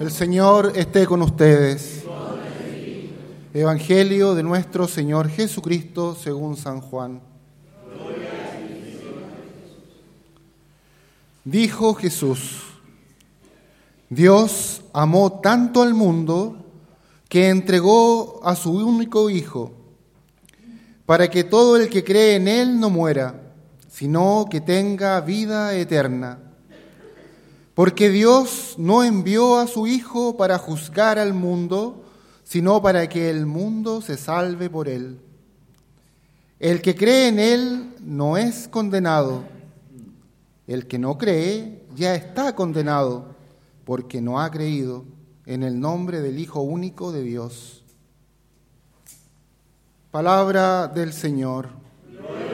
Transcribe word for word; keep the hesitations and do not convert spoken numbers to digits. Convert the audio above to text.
El Señor esté con ustedes. Evangelio de nuestro Señor Jesucristo según San Juan. Dijo Jesús: Dios amó tanto al mundo que entregó a su único Hijo, para que todo el que cree en Él no muera, sino que tenga vida eterna. Porque Dios no envió a su Hijo para juzgar al mundo, sino para que el mundo se salve por Él. El que cree en Él no es condenado. El que no cree ya está condenado, porque no ha creído en el nombre del Hijo único de Dios. Palabra del Señor. Gloria.